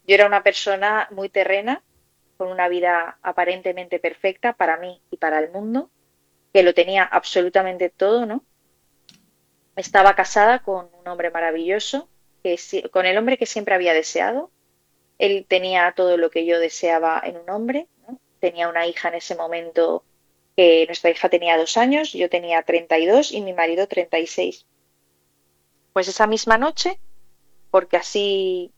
Yo era una persona muy terrena, con una vida aparentemente perfecta para mí y para el mundo, que lo tenía absolutamente todo, ¿no? Estaba casada con un hombre maravilloso, con el hombre que siempre había deseado. Él tenía todo lo que yo deseaba en un hombre, ¿no? Tenía una hija en ese momento, que nuestra hija tenía 2 años, yo tenía 32 y mi marido 36. Pues esa misma noche, porque así,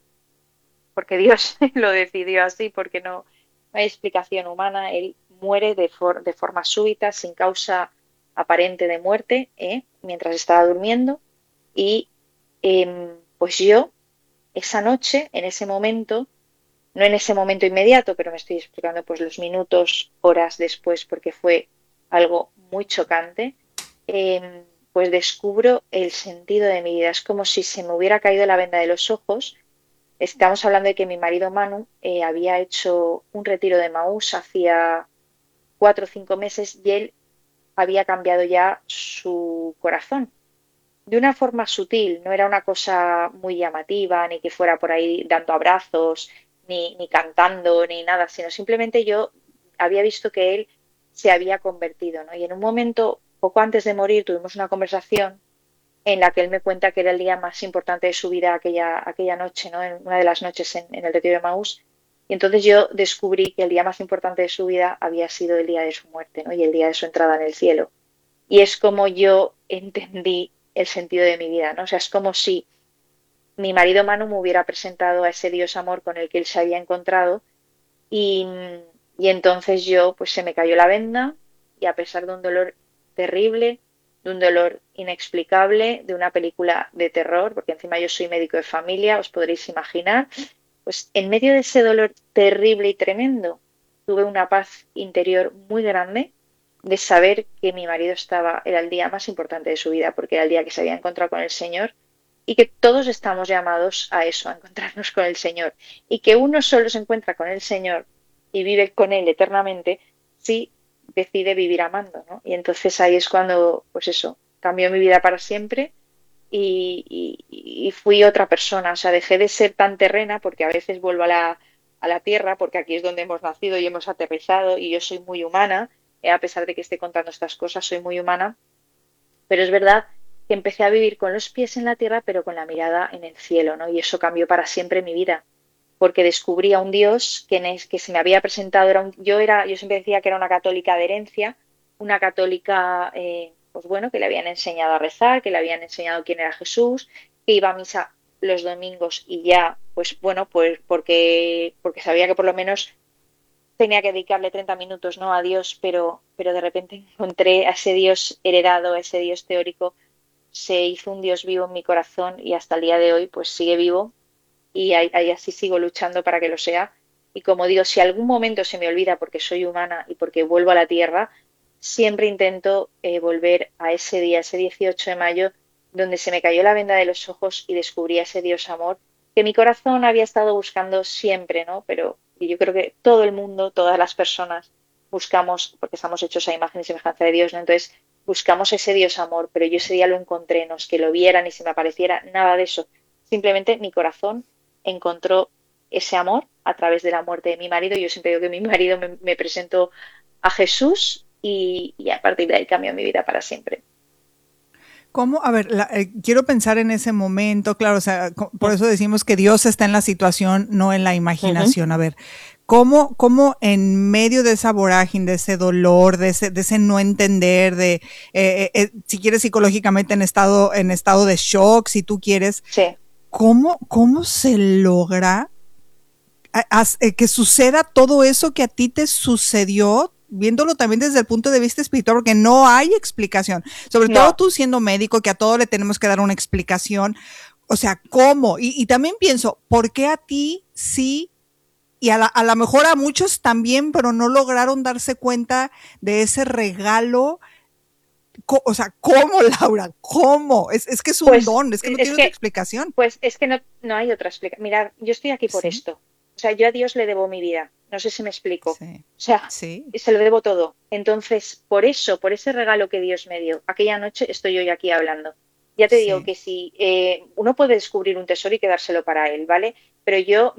porque Dios lo decidió así, porque no hay explicación humana, él muere de forma súbita, sin causa aparente de muerte, mientras estaba durmiendo. Y pues yo, esa noche, en ese momento, no en ese momento inmediato, pero me estoy explicando pues los minutos, horas después, porque fue algo muy chocante, pues descubro el sentido de mi vida. Es como si se me hubiera caído la venda de los ojos. Estamos hablando de que mi marido Manu había hecho un retiro de Maús hacía 4 o 5 meses y él había cambiado ya su corazón de una forma sutil, no era una cosa muy llamativa, ni que fuera por ahí dando abrazos, ni cantando, ni nada, sino simplemente yo había visto que él se había convertido, ¿no? Y en un momento, poco antes de morir, tuvimos una conversación en la que él me cuenta que era el día más importante de su vida aquella noche, ¿no? En una de las noches en el retiro de Maús. Y entonces yo descubrí que el día más importante de su vida había sido el día de su muerte, ¿no? Y el día de su entrada en el cielo. Y es como yo entendí el sentido de mi vida, ¿no? O sea, es como si mi marido Manu me hubiera presentado a ese Dios amor con el que él se había encontrado y, y entonces yo, pues se me cayó la venda y a pesar de un dolor terrible, de un dolor inexplicable, de una película de terror, porque encima yo soy médico de familia, os podréis imaginar, pues en medio de ese dolor terrible y tremendo, tuve una paz interior muy grande de saber que mi marido era el día más importante de su vida, porque era el día que se había encontrado con el Señor y que todos estamos llamados a eso, a encontrarnos con el Señor. Y que uno solo se encuentra con el Señor y vive con Él eternamente si decide vivir amando, ¿no? Y entonces ahí es cuando, pues eso, cambió mi vida para siempre y fui otra persona. O sea, dejé de ser tan terrena porque a veces vuelvo a la tierra, porque aquí es donde hemos nacido y hemos aterrizado y yo soy muy humana, a pesar de que esté contando estas cosas, soy muy humana, pero es verdad que empecé a vivir con los pies en la tierra, pero con la mirada en el cielo, ¿no? Y eso cambió para siempre mi vida, porque descubrí a un Dios que se me había presentado, yo siempre decía que era una católica de herencia, una católica, pues bueno, que le habían enseñado a rezar, que le habían enseñado quién era Jesús, que iba a misa los domingos y ya, pues bueno, pues porque sabía que por lo menos tenía que dedicarle 30 minutos, ¿no? A Dios, pero de repente encontré a ese Dios heredado, a ese Dios teórico, se hizo un Dios vivo en mi corazón y hasta el día de hoy pues sigue vivo y ahí así sigo luchando para que lo sea. Y como digo, si algún momento se me olvida porque soy humana y porque vuelvo a la tierra, siempre intento volver a ese día, ese 18 de mayo, donde se me cayó la venda de los ojos y descubrí a ese Dios amor que mi corazón había estado buscando siempre, ¿no? Pero y yo creo que todo el mundo, todas las personas buscamos, porque estamos hechos a imagen y semejanza de Dios, ¿no? Entonces buscamos ese Dios amor, pero yo ese día lo encontré, no es que lo vieran y se me apareciera, nada de eso. Simplemente mi corazón encontró ese amor a través de la muerte de mi marido. Yo siempre digo que mi marido me presentó a Jesús y a partir de ahí cambió mi vida para siempre. ¿Cómo? A ver, quiero pensar en ese momento, claro, o sea, por eso decimos que Dios está en la situación, no en la Ujú. imaginación. A ver, ¿cómo en medio de esa vorágine, de ese dolor, de ese no entender, si quieres psicológicamente en estado de shock, si tú quieres, Sí. cómo se logra que suceda todo eso que a ti te sucedió, viéndolo también desde el punto de vista espiritual, porque no hay explicación. Sobre todo No, tú siendo médico, que a todo le tenemos que dar una explicación. O sea, ¿cómo? Y también pienso, ¿por qué a ti sí? Y a la mejor a muchos también, pero no lograron darse cuenta de ese regalo. O sea, ¿cómo, Laura? ¿Cómo? Es que es un pues don, es que no es tiene otra que, explicación. es que no hay otra explicación. Mirad, yo estoy aquí por Sí, esto. O sea, yo a Dios le debo mi vida. No sé si me explico. O sí, sea, sí, se lo debo todo. Entonces, por eso, por ese regalo que Dios me dio, aquella noche estoy hoy aquí hablando. Ya te digo sí. que si uno puede descubrir un tesoro y quedárselo para él, ¿vale? Pero yo